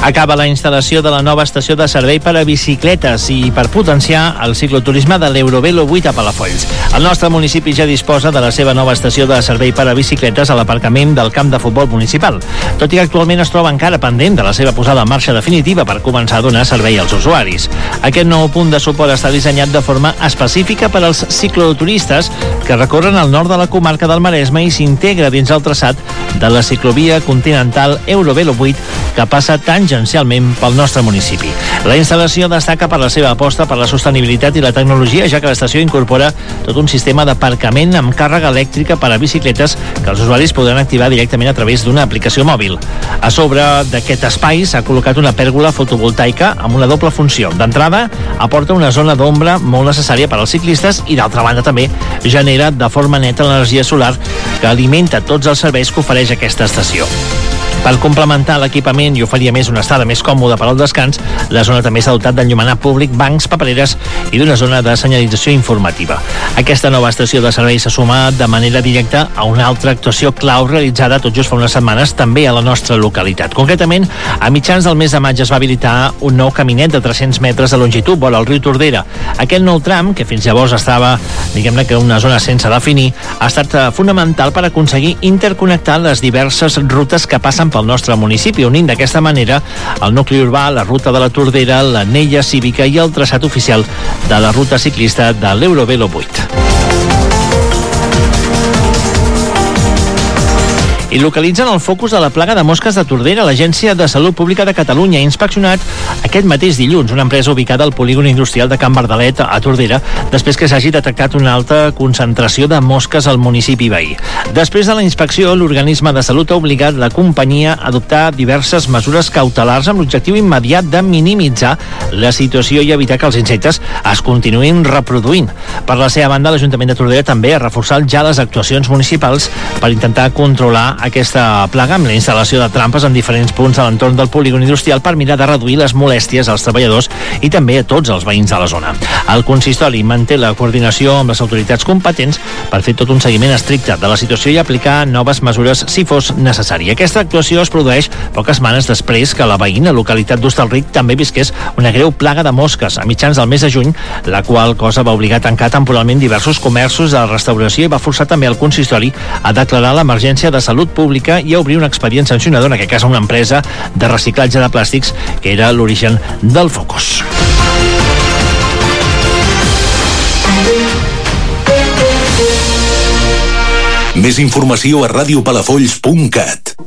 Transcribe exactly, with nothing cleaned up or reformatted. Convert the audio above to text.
Acaba la instal·lació de la nova estació de servei per a bicicletes i per potenciar el cicloturisme de l'Eurovelo vuit a Palafolls. El nostre municipi ja disposa de la seva nova estació de servei per a bicicletes a l'aparcament del camp de futbol municipal, tot i que actualment es troba encara pendent de la seva posada en marxa definitiva per començar a donar servei als usuaris. Aquest nou punt de suport està dissenyat de forma específica per als cicloturistes que recorren al nord de la comarca del Maresme i s'integra dins el traçat de la ciclovia continental Eurovelo vuit que passa tangencialment pel nostre municipi. La instal·lació destaca per la seva aposta per la sostenibilitat i la tecnologia, ja que l'estació incorpora tot un sistema d'aparcament amb càrrega elèctrica per a bicicletes que els usuaris podran activar directament a través d'una aplicació mòbil. A sobre d'aquest espai s'ha col·locat una pèrgola fotovoltaica amb una doble funció. D'entrada, aporta una zona d'ombra molt necessària per als ciclistes i, d'altra banda, també genera de forma neta l'energia solar que alimenta tots els serveis que ofereix aquesta estació. Per complementar l'equipament i oferir a més una estada més còmoda per al descans, la zona també s'ha dotat d'enllumenat públic, bancs, papereres i d'una zona de senyalització informativa. Aquesta nova estació de servei s'ha sumat de manera directa a una altra actuació clau realitzada tot just fa unes setmanes també a la nostra localitat. Concretament, a mitjans del mes de maig es va habilitar un nou caminet de tres-cents metres de longitud vora el riu Tordera. Aquest nou tram, que fins llavors estava, diguem-ne que una zona sense definir, ha estat fonamental per aconseguir interconnectar les diverses rutes que passen pel nostre municipi, unint d'aquesta manera el nucli urbà, la ruta de la Tordera, l'anella cívica i el traçat oficial de la ruta ciclista de l'Eurovelo vuit. I localitzen el focus de la plaga de mosques de Tordera. L'Agència de Salut Pública de Catalunya ha inspeccionat aquest mateix dilluns una empresa ubicada al polígon industrial de Can Bardalet a Tordera, després que s'hagi detectat una alta concentració de mosques al municipi veí. Després de la inspecció, l'organisme de salut ha obligat la companyia a adoptar diverses mesures cautelars amb l'objectiu immediat de minimitzar la situació i evitar que els insectes es continuïn reproduint. Per la seva banda, l'Ajuntament de Tordera també ha reforçat ja les actuacions municipals per intentar controlar aquesta plaga amb la instal·lació de trampes en diferents punts a l'entorn del polígon industrial per mirar de reduir les molèsties als treballadors i també a tots els veïns de la zona. El consistori manté la coordinació amb les autoritats competents per fer tot un seguiment estricte de la situació i aplicar noves mesures si fos necessari. Aquesta actuació es produeix poques setmanes després que la veïna localitat d'Hostalric també visqués una greu plaga de mosques a mitjans del mes de juny, la qual cosa va obligar a tancar temporalment diversos comerços de restauració i va forçar també el consistori a declarar l'emergència de salut pública i a obrir un expedient sancionador, en aquest cas a una empresa de reciclatge de plàstics que era l'origen del focus. Més informació a radiopalafolls punt cat.